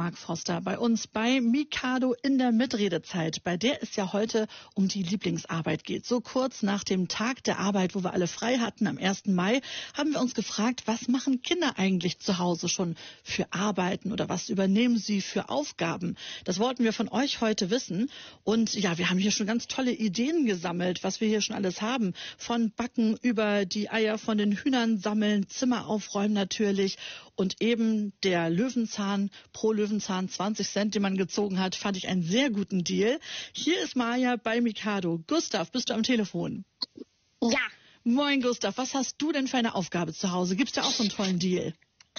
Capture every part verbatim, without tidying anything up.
Mark Foster bei uns bei Mikado in der Mitredezeit, bei der es ja heute um die Lieblingsarbeit geht. So kurz nach dem Tag der Arbeit, wo wir alle frei hatten am ersten Mai, haben wir uns gefragt, was machen Kinder eigentlich zu Hause schon für Arbeiten oder was übernehmen sie für Aufgaben? Das wollten wir von euch heute wissen. Und ja, wir haben hier schon ganz tolle Ideen gesammelt, was wir hier schon alles haben. Von Backen über die Eier von den Hühnern sammeln, Zimmer aufräumen natürlich. Und eben der Löwenzahn, pro Löwenzahn zwanzig Cent, den man gezogen hat, fand ich einen sehr guten Deal. Hier ist Maja bei Mikado. Gustav, bist du am Telefon? Ja. Moin Gustav, was hast du denn für eine Aufgabe zu Hause? Gibt's da auch so einen tollen Deal?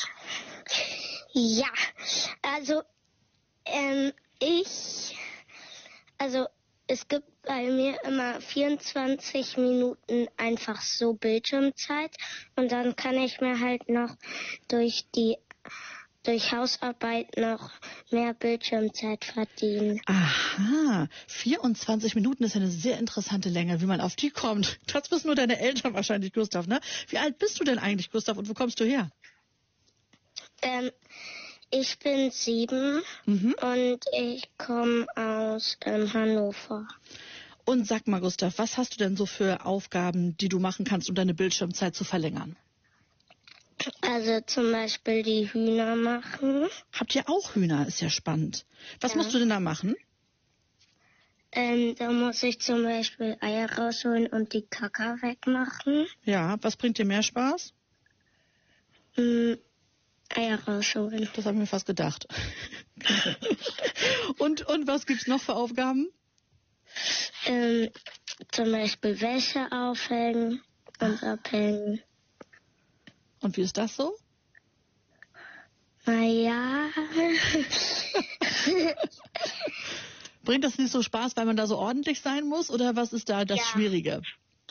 Ja, also ähm, ich, also es gibt bei mir immer vierundzwanzig Minuten einfach so Bildschirmzeit und dann kann ich mir halt noch durch die durch Hausarbeit noch mehr Bildschirmzeit verdienen. Aha, vierundzwanzig Minuten ist eine sehr interessante Länge, wie man auf die kommt. Das wissen nur deine Eltern wahrscheinlich, Gustav, ne? Wie alt bist du denn eigentlich, Gustav, und wo kommst du her? Ähm, ich bin sieben mhm. und ich komme aus ähm, Hannover. Und sag mal, Gustav, was hast du denn so für Aufgaben, die du machen kannst, um deine Bildschirmzeit zu verlängern? Also zum Beispiel die Hühner machen. Habt ihr auch Hühner? Ist ja spannend. Was ja. musst du denn da machen? Ähm, da muss ich zum Beispiel Eier rausholen und die Kaka wegmachen. Ja, was bringt dir mehr Spaß? Mm, Eier rausholen. Das habe ich mir fast gedacht. und, und was gibt's noch für Aufgaben? Ähm, zum Beispiel Wäsche aufhängen und abhängen. Und wie ist das so? Naja. Bringt das nicht so Spaß, weil man da so ordentlich sein muss? Oder was ist da das ja. Schwierige?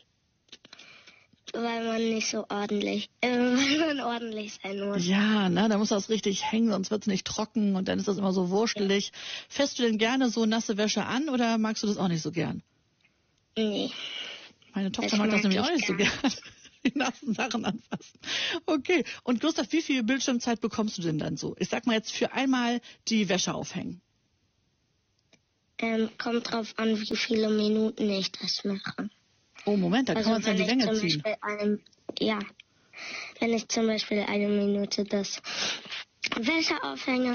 Weil man nicht so ordentlich, äh, weil man ordentlich sein muss. Ja, ne, da muss das richtig hängen, sonst wird es nicht trocken und dann ist das immer so wurstelig. Ja. Fässt du denn gerne so nasse Wäsche an oder magst du das auch nicht so gern? Nee. Meine Tochter mag das nämlich auch nicht gern. so gern. Die nassen Sachen anfassen. Okay. Und Gustav, wie viel Bildschirmzeit bekommst du denn dann so? Ich sag mal jetzt für einmal die Wäsche aufhängen. Ähm, kommt drauf an, wie viele Minuten ich das mache. Oh, Moment, da also kann man es ja die Länge zum ziehen. Eine, ja, wenn ich zum Beispiel eine Minute das Wäsche aufhänge,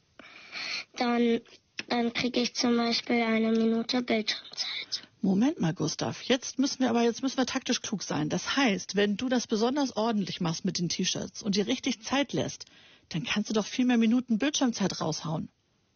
dann, dann kriege ich zum Beispiel eine Minute Bildschirmzeit. Moment mal, Gustav. Jetzt müssen wir aber jetzt müssen wir taktisch klug sein. Das heißt, wenn du das besonders ordentlich machst mit den T-Shirts und dir richtig Zeit lässt, dann kannst du doch viel mehr Minuten Bildschirmzeit raushauen.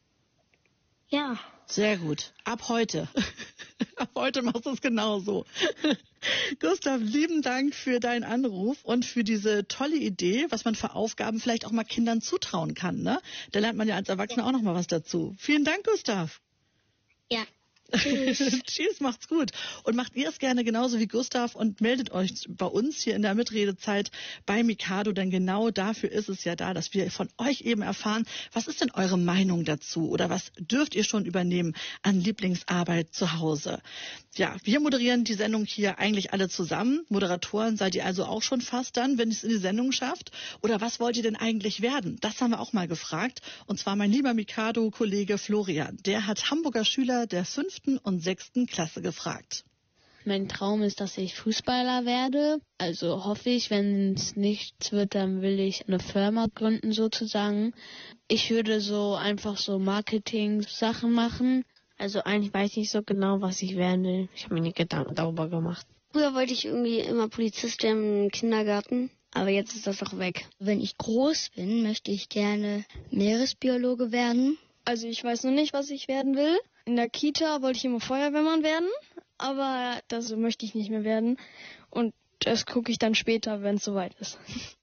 Ja. Sehr gut. Ab heute. Ab heute machst du es genauso. Gustav, lieben Dank für deinen Anruf und für diese tolle Idee, was man für Aufgaben vielleicht auch mal Kindern zutrauen kann, ne? Da lernt man ja als Erwachsener ja. auch noch mal was dazu. Vielen Dank, Gustav. Ja. Tschüss. Tschüss, macht's gut. Und macht ihr es gerne genauso wie Gustav und meldet euch bei uns hier in der Mitredezeit bei Mikado, denn genau dafür ist es ja da, dass wir von euch eben erfahren, was ist denn eure Meinung dazu oder was dürft ihr schon übernehmen an Lieblingsarbeit zu Hause? Ja, wir moderieren die Sendung hier eigentlich alle zusammen. Moderatoren seid ihr also auch schon fast dann, wenn es in die Sendung schafft. Oder was wollt ihr denn eigentlich werden? Das haben wir auch mal gefragt. Und zwar mein lieber Mikado-Kollege Florian. Der hat Hamburger Schüler der fünften und sechsten Klasse gefragt. Mein Traum ist, dass ich Fußballer werde. Also hoffe ich, wenn es nichts wird, dann will ich eine Firma gründen sozusagen. Ich würde so einfach so Marketing-Sachen machen. Also eigentlich weiß ich nicht so genau, was ich werden will. Ich habe mir nie Gedanken darüber gemacht. Früher wollte ich irgendwie immer Polizist werden im Kindergarten, aber jetzt ist das auch weg. Wenn ich groß bin, möchte ich gerne Meeresbiologe werden. Also ich weiß noch nicht, was ich werden will. In der Kita wollte ich immer Feuerwehrmann werden, aber das möchte ich nicht mehr werden. Und das gucke ich dann später, wenn es soweit ist.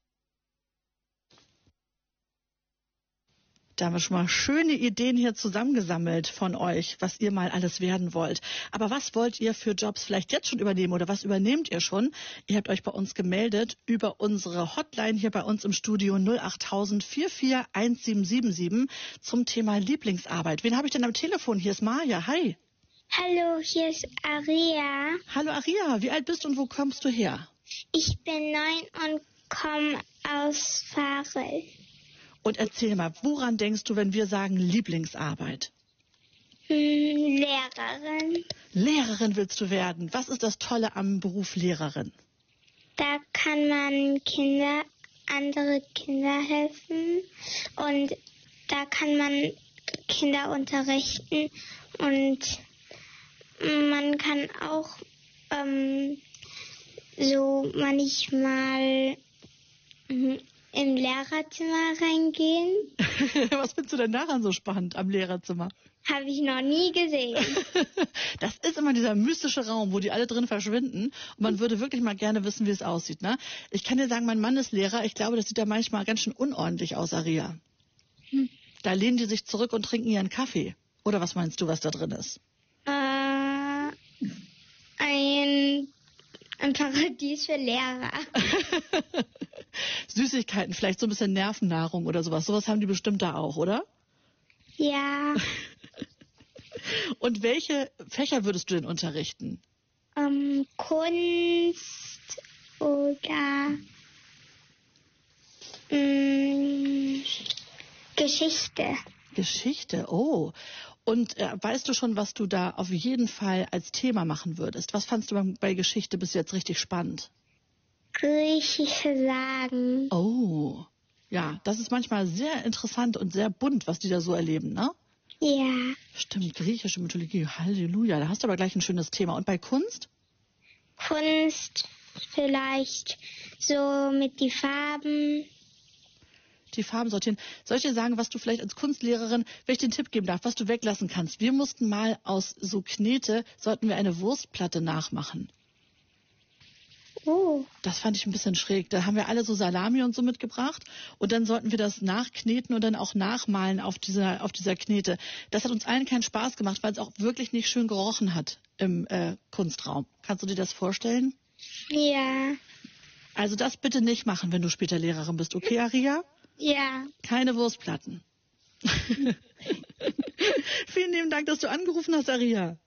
Da haben wir schon mal schöne Ideen hier zusammengesammelt von euch, was ihr mal alles werden wollt. Aber was wollt ihr für Jobs vielleicht jetzt schon übernehmen oder was übernehmt ihr schon? Ihr habt euch bei uns gemeldet über unsere Hotline hier bei uns im Studio null achttausend vier vier eins sieben sieben sieben zum Thema Lieblingsarbeit. Wen habe ich denn am Telefon? Hier ist Maja. Hi. Hallo, hier ist Aria. Hallo Aria, wie alt bist du und wo kommst du her? Ich bin neun und komme aus Farel. Und erzähl mal, woran denkst du, wenn wir sagen Lieblingsarbeit? Hm, Lehrerin. Lehrerin willst du werden. Was ist das Tolle am Beruf Lehrerin? Da kann man Kinder, andere Kinder helfen und da kann man Kinder unterrichten und man kann auch ähm, so manchmal ähm, im Lehrerzimmer reingehen. Was findest du denn daran so spannend am Lehrerzimmer? Habe ich noch nie gesehen. Das ist immer dieser mystische Raum, wo die alle drin verschwinden. Und man würde wirklich mal gerne wissen, wie es aussieht. Ne? Ich kann dir sagen, mein Mann ist Lehrer. Ich glaube, das sieht da manchmal ganz schön unordentlich aus, Aria. Hm. Da lehnen die sich zurück und trinken ihren Kaffee. Oder was meinst du, was da drin ist? Äh, ein, ein Paradies für Lehrer. Süßigkeiten, vielleicht so ein bisschen Nervennahrung oder sowas. Sowas haben die bestimmt da auch, oder? Ja. Und welche Fächer würdest du denn unterrichten? Ähm, Kunst oder mh, Geschichte. Geschichte, oh. Und äh, weißt du schon, was du da auf jeden Fall als Thema machen würdest? Was fandst du bei, bei Geschichte bis jetzt richtig spannend? Griechische Sagen. Oh, ja, das ist manchmal sehr interessant und sehr bunt, was die da so erleben, ne? Ja. Stimmt, griechische Mythologie, Halleluja, da hast du aber gleich ein schönes Thema. Und bei Kunst? Kunst vielleicht so mit die Farben. Die Farben sortieren. Soll ich dir sagen, was du vielleicht als Kunstlehrerin, wenn ich den Tipp geben darf, was du weglassen kannst? Wir mussten mal aus so Knete, sollten wir eine Wurstplatte nachmachen. Oh. Das fand ich ein bisschen schräg. Da haben wir alle so Salami und so mitgebracht und dann sollten wir das nachkneten und dann auch nachmalen auf dieser, auf dieser Knete. Das hat uns allen keinen Spaß gemacht, weil es auch wirklich nicht schön gerochen hat im äh, Kunstraum. Kannst du dir das vorstellen? Ja. Also das bitte nicht machen, wenn du später Lehrerin bist. Okay, Aria? Ja. Keine Wurstplatten. Vielen lieben Dank, dass du angerufen hast, Aria.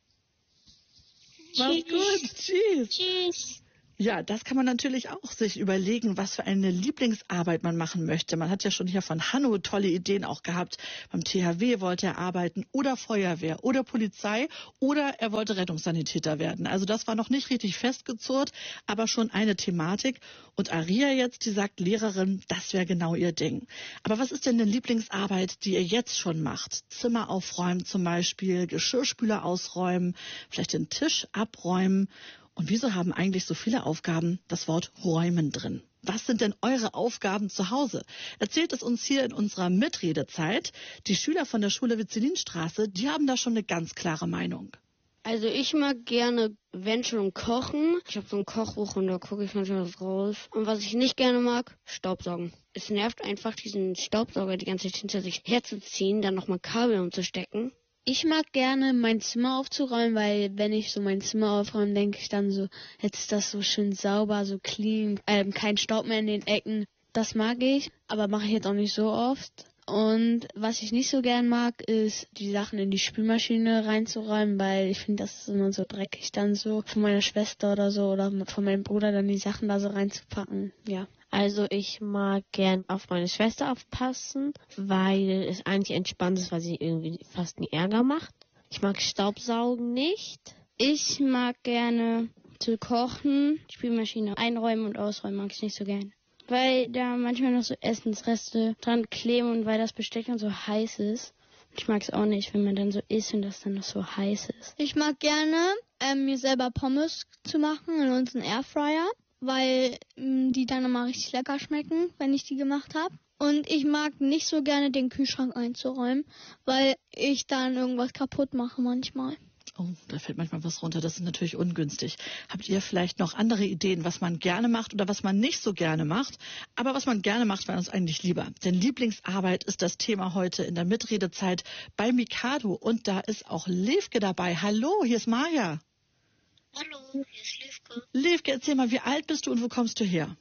Mach's gut. Tschüss. Tschüss. Ja, das kann man natürlich auch sich überlegen, was für eine Lieblingsarbeit man machen möchte. Man hat ja schon hier von Hanno tolle Ideen auch gehabt. Beim T H W wollte er arbeiten oder Feuerwehr oder Polizei oder er wollte Rettungssanitäter werden. Also das war noch nicht richtig festgezurrt, aber schon eine Thematik. Und Aria jetzt, die sagt Lehrerin, das wäre genau ihr Ding. Aber was ist denn eine Lieblingsarbeit, die ihr jetzt schon macht? Zimmer aufräumen zum Beispiel, Geschirrspüler ausräumen, vielleicht den Tisch abräumen. Und wieso haben eigentlich so viele Aufgaben das Wort räumen drin? Was sind denn eure Aufgaben zu Hause? Erzählt es uns hier in unserer Mitredezeit. Die Schüler von der Schule Witzelinstraße, die haben da schon eine ganz klare Meinung. Also ich mag gerne, wenn schon, kochen. Ich habe so ein Kochbuch und da gucke ich manchmal was raus. Und was ich nicht gerne mag, Staubsaugen. Es nervt einfach, diesen Staubsauger die ganze Zeit hinter sich herzuziehen, dann nochmal Kabel umzustecken. Ich mag gerne, mein Zimmer aufzuräumen, weil wenn ich so mein Zimmer aufräume, denke ich dann so, jetzt ist das so schön sauber, so clean, ähm, kein Staub mehr in den Ecken. Das mag ich, aber mache ich jetzt auch nicht so oft. Und was ich nicht so gern mag, ist, die Sachen in die Spülmaschine reinzuräumen, weil ich finde, das ist immer so dreckig dann so von meiner Schwester oder so oder von meinem Bruder dann die Sachen da so reinzupacken, ja. Also ich mag gern auf meine Schwester aufpassen, weil es eigentlich entspannt ist, weil sie irgendwie fast nie Ärger macht. Ich mag Staubsaugen nicht. Ich mag gerne zu kochen, Spülmaschine einräumen und ausräumen mag ich nicht so gern. Weil da manchmal noch so Essensreste dran kleben und weil das Besteck dann so heiß ist. Ich mag es auch nicht, wenn man dann so isst und das dann noch so heiß ist. Ich mag gerne, ähm, mir selber Pommes zu machen in unseren Airfryer, weil ähm, die dann immer richtig lecker schmecken, wenn ich die gemacht habe. Und ich mag nicht so gerne den Kühlschrank einzuräumen, weil ich dann irgendwas kaputt mache manchmal. Oh, da fällt manchmal was runter. Das ist natürlich ungünstig. Habt ihr vielleicht noch andere Ideen, was man gerne macht oder was man nicht so gerne macht? Aber was man gerne macht, wäre uns eigentlich lieber. Denn Lieblingsarbeit ist das Thema heute in der Mitredezeit bei Mikado. Und da ist auch Levke dabei. Hallo, hier ist Maja. Hallo, hier ist Levke. Levke, erzähl mal, wie alt bist du und wo kommst du her?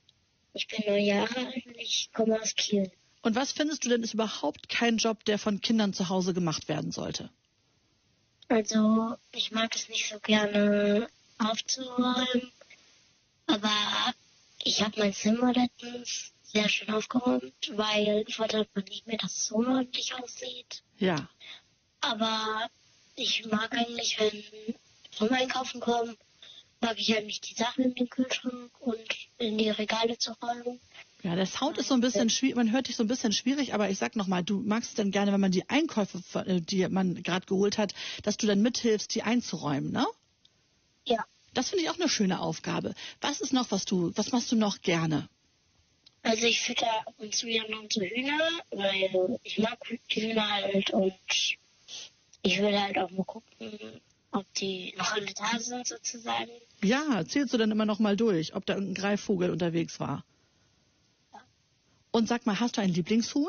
Ich bin neun Jahre alt und ich komme aus Kiel. Und was findest du denn, ist überhaupt kein Job, der von Kindern zu Hause gemacht werden sollte? Also, ich mag es nicht so gerne aufzuräumen, aber ich habe mein Zimmer letztens sehr schön aufgeräumt, weil ich wollte halt nicht mehr, dass es so ordentlich aussieht. Ja. Aber ich mag eigentlich, wenn vom Einkaufen kommen, mag ich eigentlich die Sachen in den Kühlschrank und in die Regale zu räumen. Ja, der Sound ist so ein bisschen schwierig, man hört dich so ein bisschen schwierig, aber ich sag nochmal, du magst es dann gerne, wenn man die Einkäufe, die man gerade geholt hat, dass du dann mithilfst, die einzuräumen, ne? Ja. Das finde ich auch eine schöne Aufgabe. Was ist noch, was du, was machst du noch gerne? Also ich fütter ab und zu ja noch unsere Hühner, weil ich mag die Hühner halt und ich will halt auch mal gucken, ob die noch alle da sind sozusagen. Ja, zählst du dann immer noch mal durch, ob da irgendein Greifvogel unterwegs war? Ja. Und sag mal, hast du ein Lieblingshuhn?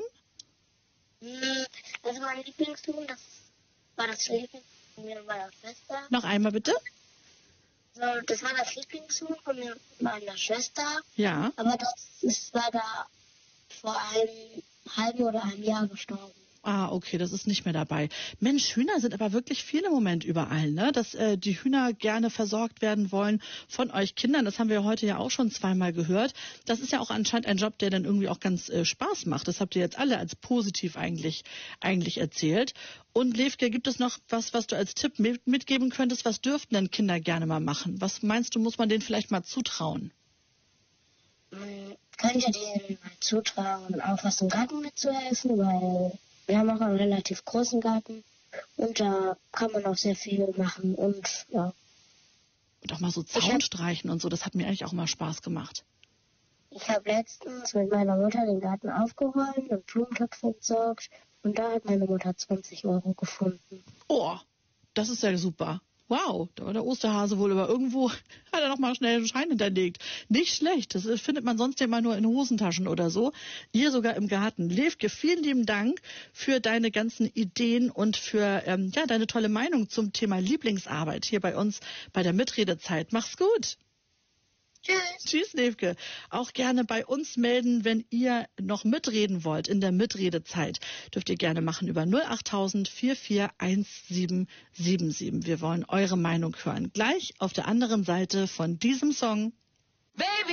Also mein Lieblingshuhn, das war das Lieblingshuhn von mir und meiner Schwester. Noch einmal bitte? So, das war das Lieblingshuhn von mir und meiner Schwester. Ja. Aber das ist leider vor einem halben oder einem Jahr gestorben. Ah, okay, das ist nicht mehr dabei. Mensch, Hühner sind aber wirklich viel im Moment überall, ne? Dass äh, die Hühner gerne versorgt werden wollen von euch Kindern. Das haben wir heute ja auch schon zweimal gehört. Das ist ja auch anscheinend ein Job, der dann irgendwie auch ganz äh, Spaß macht. Das habt ihr jetzt alle als positiv eigentlich, eigentlich erzählt. Und Levke, gibt es noch was, was du als Tipp mit, mitgeben könntest? Was dürften denn Kinder gerne mal machen? Was meinst du, muss man denen vielleicht mal zutrauen? Man könnte denen mal zutrauen, auch was im Garten mitzuhelfen, weil wir haben auch einen relativ großen Garten und da kann man auch sehr viel machen und ja. Und auch mal so Zaun streichen und so, das hat mir eigentlich auch immer Spaß gemacht. Ich habe letztens mit meiner Mutter den Garten aufgeräumt und Blumentöpfe entsorgt und da hat meine Mutter zwanzig Euro gefunden. Oh, das ist ja super. Wow, da war der Osterhase wohl, aber irgendwo hat er noch mal schnell einen Schein hinterlegt. Nicht schlecht, das findet man sonst ja immer nur in Hosentaschen oder so. Ihr sogar im Garten. Levke, vielen lieben Dank für deine ganzen Ideen und für ähm, ja, deine tolle Meinung zum Thema Lieblingsarbeit hier bei uns bei der Mitredezeit. Mach's gut. Tschüss. Tschüss, Levke. Auch gerne bei uns melden, wenn ihr noch mitreden wollt in der Mitredezeit. Dürft ihr gerne machen über null achttausend vier vier eins sieben sieben sieben. Wir wollen eure Meinung hören. Gleich auf der anderen Seite von diesem Song. Baby!